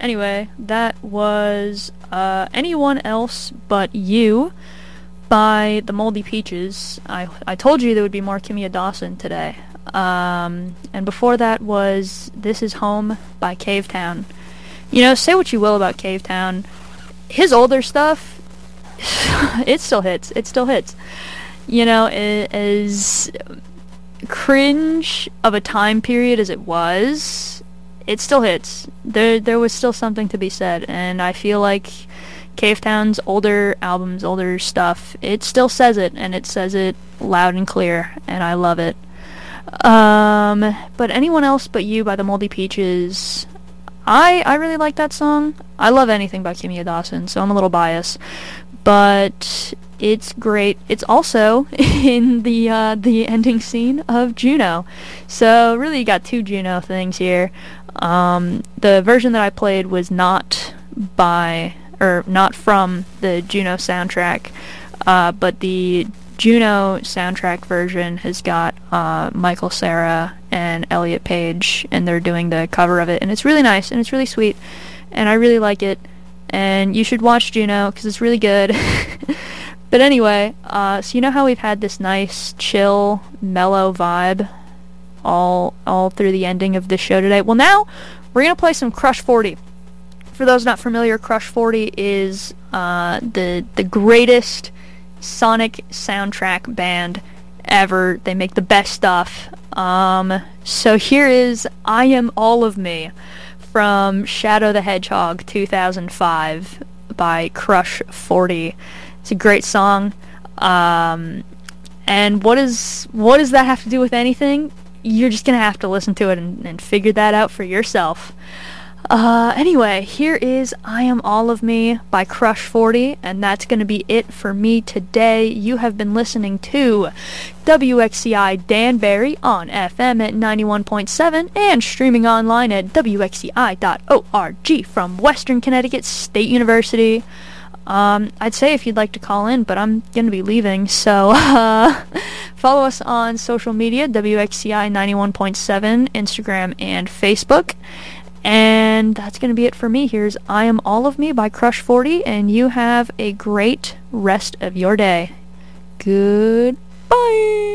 Anyway, that was Anyone Else But You by the Moldy Peaches. I told you there would be more Kimya Dawson today. And before that was This Is Home by Cavetown. You know, say what you will about Cavetown. His older stuff, it still hits. It still hits. You know, as cringe of a time period as it was, it still hits. There was still something to be said, and I feel like Cavetown's older albums, older stuff, it still says it, and it says it loud and clear, and I love it. But Anyone Else But You by the Moldy Peaches, I really like that song. I love anything by Kimya Dawson, so I'm a little biased, but it's great. It's also in the ending scene of Juno, so really you got two Juno things here. The version that I played was not from the Juno soundtrack, but the Juno soundtrack version has got Michael Cera and Elliot Page, and they're doing the cover of it, and it's really nice, and it's really sweet, and I really like it, and you should watch Juno, because it's really good. But anyway, so you know how we've had this nice, chill, mellow vibe all through the ending of this show today? Well, now we're going to play some Crush 40. For those not familiar, Crush 40 is the greatest Sonic soundtrack band ever. They make the best stuff. So here is I Am All of Me from Shadow the Hedgehog 2005 by Crush 40. It's a great song. And what does that have to do with anything? You're just going to have to listen to it and figure that out for yourself. Anyway, here is I Am All of Me by Crush 40, and that's going to be it for me today. You have been listening to WXCI Danbury on FM at 91.7 and streaming online at WXCI.org from Western Connecticut State University. I'd say if you'd like to call in, but I'm going to be leaving, so follow us on social media, WXCI 91.7, Instagram and Facebook. And that's going to be it for me. Here's I Am All of Me by Crush 40, and you have a great rest of your day. Goodbye.